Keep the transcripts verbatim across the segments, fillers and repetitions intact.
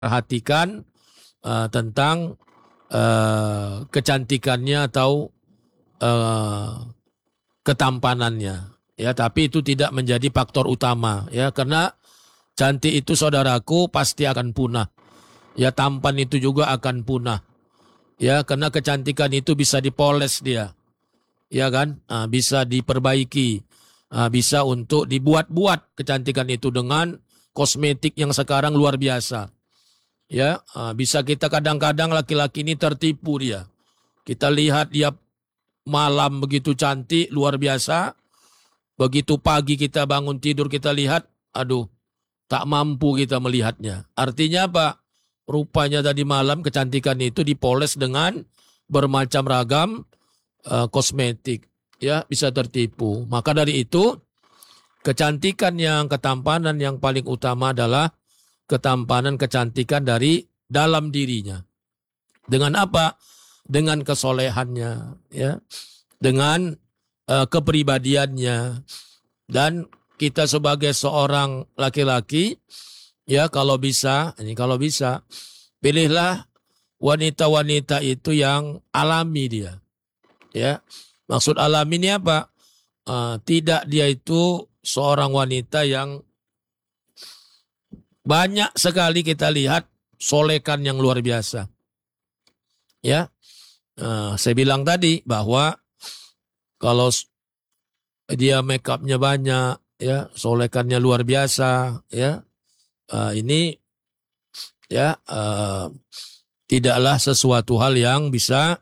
perhatikan uh, tentang uh, kecantikannya atau uh, ketampanannya. Ya, tapi itu tidak menjadi faktor utama. Ya, karena cantik itu saudaraku pasti akan punah. Ya, tampan itu juga akan punah. Ya, karena kecantikan itu bisa dipoles dia. Ya kan? Nah, bisa diperbaiki. Nah, bisa untuk dibuat-buat kecantikan itu dengan kosmetik yang sekarang luar biasa. Ya, nah, bisa kita kadang-kadang laki-laki ini tertipu dia. Kita lihat dia malam begitu cantik, luar biasa. Begitu pagi kita bangun tidur kita lihat, aduh, tak mampu kita melihatnya. Artinya apa? Rupanya tadi malam kecantikan itu dipoles dengan bermacam ragam uh, kosmetik. Ya, bisa tertipu. Maka dari itu, kecantikan yang ketampanan yang paling utama adalah ketampanan kecantikan dari dalam dirinya. Dengan apa? Dengan kesolehannya, ya, dengan uh, kepribadiannya, dan kita sebagai seorang laki-laki, ya kalau bisa, ini kalau bisa, pilihlah wanita-wanita itu yang alami dia, ya. Maksud alami ini apa? Uh, tidak dia itu seorang wanita yang banyak sekali kita lihat solekan yang luar biasa, ya. Uh, saya bilang tadi bahwa kalau dia make upnya banyak, ya, solekannya luar biasa, ya, uh, ini ya uh, tidaklah sesuatu hal yang bisa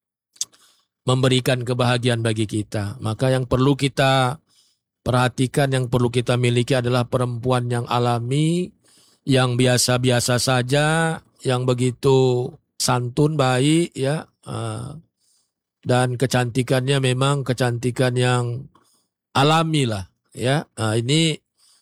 memberikan kebahagiaan bagi kita. Maka yang perlu kita perhatikan, yang perlu kita miliki adalah perempuan yang alami, yang biasa-biasa saja, yang begitu santun, baik, ya, uh, dan kecantikannya memang kecantikan yang alami lah, ya. Nah, ini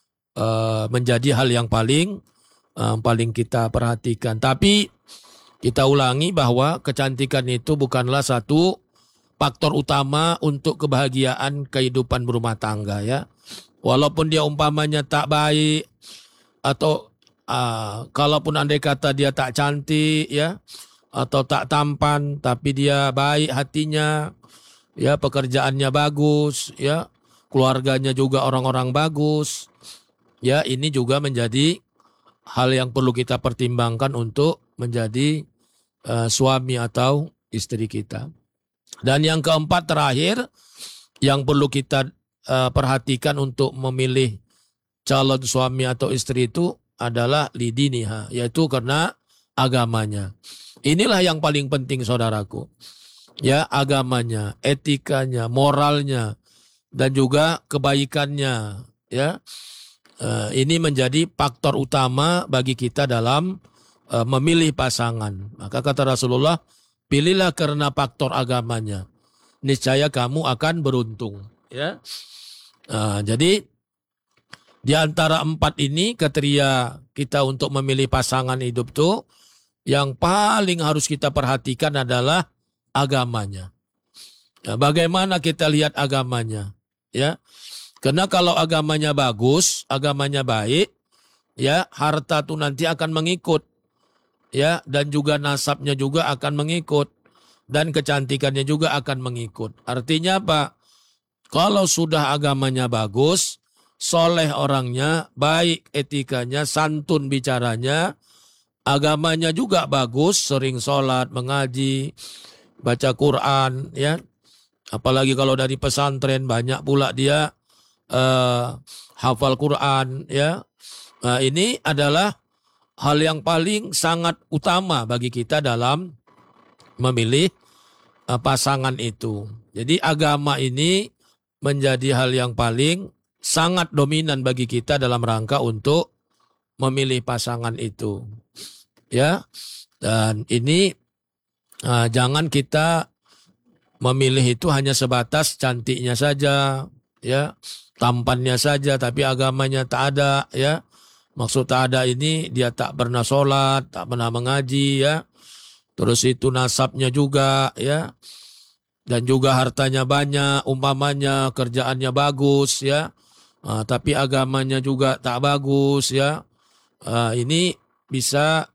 uh, menjadi hal yang paling uh, paling kita perhatikan. Tapi kita ulangi bahwa kecantikan itu bukanlah satu faktor utama untuk kebahagiaan kehidupan berumah tangga, ya. Walaupun dia umpamanya tak baik atau uh, kalaupun andai kata dia tak cantik, ya, atau tak tampan, tapi dia baik hatinya, ya, pekerjaannya bagus, ya, keluarganya juga orang-orang bagus, ya, ini juga menjadi hal yang perlu kita pertimbangkan untuk menjadi uh, suami atau istri kita. Dan yang keempat terakhir yang perlu kita uh, perhatikan untuk memilih calon suami atau istri itu adalah lidiniha, yaitu karena agamanya. Inilah yang paling penting saudaraku. Ya, agamanya, etikanya, moralnya, dan juga kebaikannya, ya. Uh, ini menjadi faktor utama bagi kita dalam uh, memilih pasangan. Maka kata Rasulullah, pilihlah karena faktor agamanya. Niscaya kamu akan beruntung, ya. Uh, jadi di antara empat ini kriteria kita untuk memilih pasangan hidup tuh yang paling harus kita perhatikan adalah agamanya. Ya, bagaimana kita lihat agamanya, ya? Karena kalau agamanya bagus, agamanya baik, ya, harta tuh nanti akan mengikut, ya, dan juga nasabnya juga akan mengikut, dan kecantikannya juga akan mengikut. Artinya apa? Kalau sudah agamanya bagus, soleh orangnya, baik etikanya, santun bicaranya, agamanya juga bagus, sering sholat, mengaji, baca Quran, ya. Apalagi kalau dari pesantren banyak pula dia uh, hafal Quran, ya. Nah, ini adalah hal yang paling sangat utama bagi kita dalam memilih uh, pasangan itu. Jadi agama ini menjadi hal yang paling sangat dominan bagi kita dalam rangka untuk memilih pasangan itu, ya. Dan ini uh, jangan kita memilih itu hanya sebatas cantiknya saja, ya, tampannya saja, tapi agamanya tak ada, ya. Maksud tak ada ini dia tak pernah sholat, tak pernah mengaji, ya. Terus itu nasabnya juga, ya, dan juga hartanya banyak, umpamanya kerjaannya bagus, ya. Uh, tapi agamanya juga tak bagus, ya. Uh, ini bisa